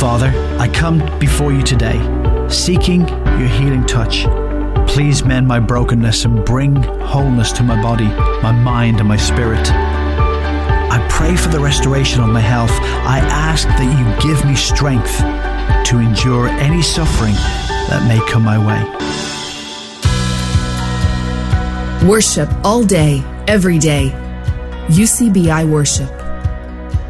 Father, I come before you today, seeking your healing touch. Please mend my brokenness and bring wholeness to my body, my mind, and my spirit. I pray for the restoration of my health. I ask that you give me strength to endure any suffering that may come my way. Worship all day, every day. UCBI Worship.